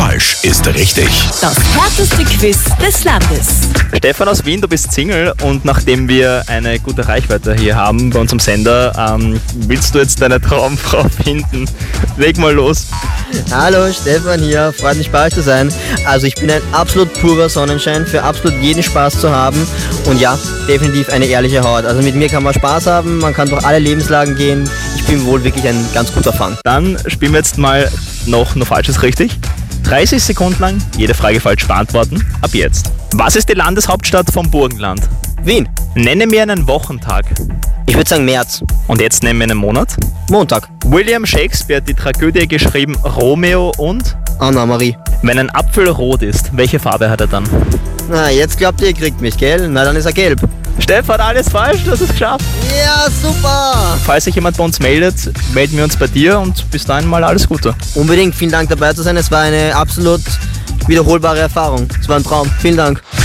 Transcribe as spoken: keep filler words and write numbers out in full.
falsch ist richtig. Das härteste Quiz des Landes. Stefan aus Wien, du bist Single und nachdem wir eine gute Reichweite hier haben bei unserem Sender, ähm, willst du jetzt deine Traumfrau finden? Leg mal los. Hallo, Stefan hier, freut mich bei euch zu sein. Also ich bin ein absolut purer Sonnenschein, für absolut jeden Spaß zu haben und ja, definitiv eine ehrliche Haut. Also mit mir kann man Spaß haben, man kann durch alle Lebenslagen gehen. Ich bin wohl wirklich ein ganz guter Fang. Dann spielen wir jetzt mal noch nur Falsches richtig. dreißig Sekunden lang jede Frage falsch beantworten. Ab jetzt. Was ist die Landeshauptstadt vom Burgenland? Wien. Nenne mir einen Wochentag. Ich würde sagen März. Und jetzt nennen wir einen Monat. Montag. William Shakespeare hat die Tragödie geschrieben Romeo und... Anna-Marie. Wenn ein Apfel rot ist, welche Farbe hat er dann? Na, jetzt glaubt ihr, ihr kriegt mich, gell? Na, dann ist er gelb. Stefan, alles falsch, du hast es geschafft. Ja, super! Falls sich jemand bei uns meldet, melden wir uns bei dir und bis dahin mal alles Gute. Unbedingt, vielen Dank dabei zu sein. Es war eine absolut wiederholbare Erfahrung. Es war ein Traum. Vielen Dank.